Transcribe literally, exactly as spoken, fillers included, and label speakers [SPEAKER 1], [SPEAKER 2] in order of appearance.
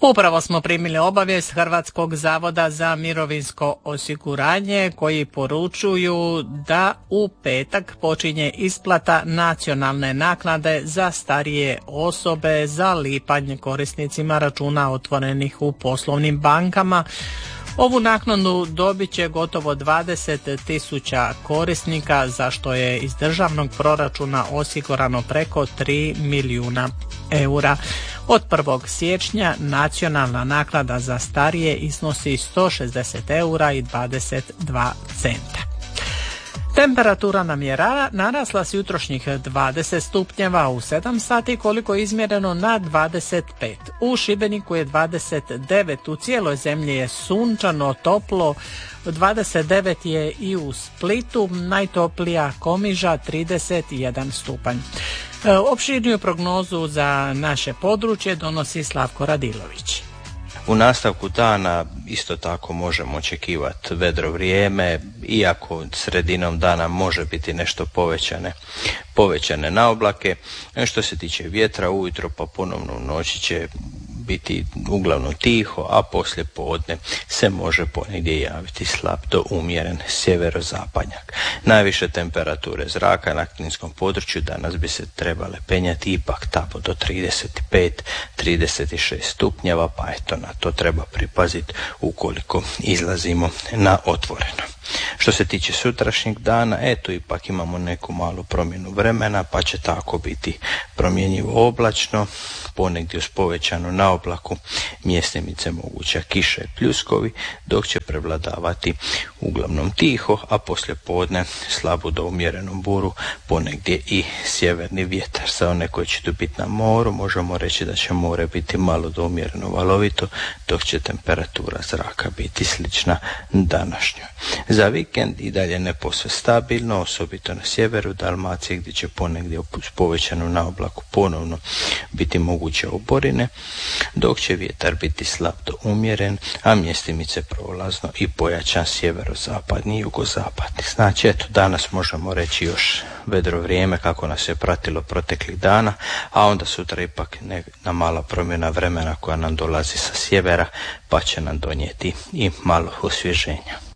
[SPEAKER 1] Upravo smo primili obavijest Hrvatskog zavoda za mirovinsko osiguranje koji poručuju da u petak počinje isplata nacionalne naknade za starije osobe za lipanj korisnicima računa otvorenih u poslovnim bankama. Ovu naknadu dobit će gotovo dvadeset tisuća korisnika, za što je iz državnog proračuna osigurano preko tri milijuna eura. Od prvog siječnja nacionalna naknada za starije iznosi sto šezdeset eura i dvadeset dva centa. Temperatura nam je narasla s jutrošnjih dvadeset stupnjeva u sedam sati, koliko je izmjereno na dvadeset pet. U Šibeniku je dvadeset devet, u cijeloj zemlji je sunčano, toplo, dvadeset devet je i u Splitu, najtoplija Komiža trideset jedan stupanj. Opširniju prognozu za naše područje donosi Slavko Radilović.
[SPEAKER 2] U nastavku dana isto tako možemo očekivati vedro vrijeme, iako sredinom dana može biti nešto povećane, povećane naoblake. Što se tiče vjetra, ujutro pa ponovno u noći će biti uglavnom tiho, a poslije podne se može ponegdje javiti slab do umjeren sjeverozapadnjak. Najviše temperature zraka na klinskom području danas bi se trebale penjati ipak tamo do trideset pet do trideset šest stupnjeva, pa eto na to treba pripaziti ukoliko izlazimo na otvoreno. Što se tiče sutrašnjeg dana, eto ipak imamo neku malu promjenu vremena, pa će tako biti promjenjivo oblačno, ponegdje uz povećanu naoblaku, mjestimice moguća kiša i pljuskovi, dok će prevladavati uglavnom tiho, a poslije podne slabu do umjerenom buru, ponegdje i sjeverni vjetar. Za one koji će tu biti na moru, možemo reći da će more biti malo do umjereno valovito, dok će temperatura zraka biti slična današnjoj. Za vikend i dalje ne posve stabilno, osobito na sjeveru Dalmacije, gdje će ponegdje uz povećanu naoblaku ponovno biti moguće oborine, dok će vjetar biti slab do umjeren, a mjestimice prolazno i pojačan sjeverozapadni i jugozapadni. Znači, eto, danas možemo reći još vedro vrijeme kako nas je pratilo proteklih dana, a onda sutra ipak jedna mala promjena vremena koja nam dolazi sa sjevera, pa će nam donijeti i malo osvježenja.